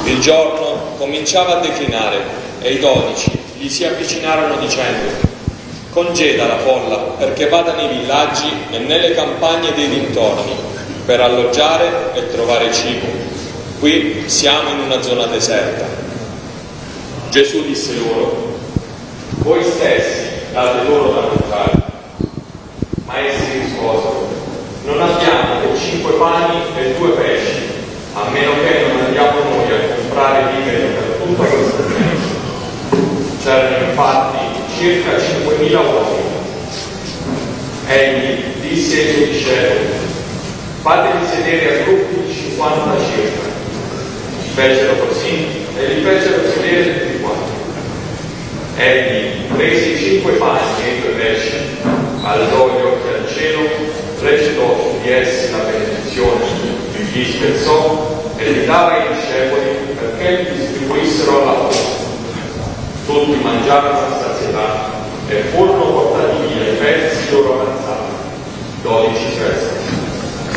Il giorno cominciava a declinare e i 12 gli si avvicinarono dicendo: congeda la folla perché vada nei villaggi e nelle campagne dei dintorni per alloggiare e trovare cibo. Qui siamo in una zona deserta. Gesù disse loro: voi stessi date loro da mangiare. Ma essi risposero: non abbiamo che 5 pani e 2 pesci, a meno che non andiamo noi a comprare viveri per tutta questa gente. C'erano infatti circa 5.000 uomini. Egli disse ai suoi discepoli: fatevi sedere a gruppi di 50 circa. Fecero così e li fecero sedere tutti quanti. Egli prese i 5 pani e i 2 pesci, alzò gli occhi al cielo, recitò su di essi la benedizione, li spezzò e li dava ai discepoli perché li distribuissero alla folla. Tutti mangiarono a sazietà e furono